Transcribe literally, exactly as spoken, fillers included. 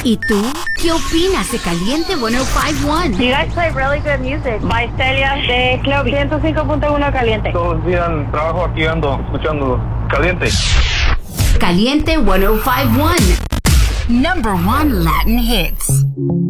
¿Y tú? ¿Qué opinas de Caliente ciento cincuenta y uno? You guys play really good music. By Celia de Club ciento cinco punto uno Caliente. Todos los días trabajo aquí ando escuchando Caliente. Caliente ciento cincuenta y uno. Number one Latin hits.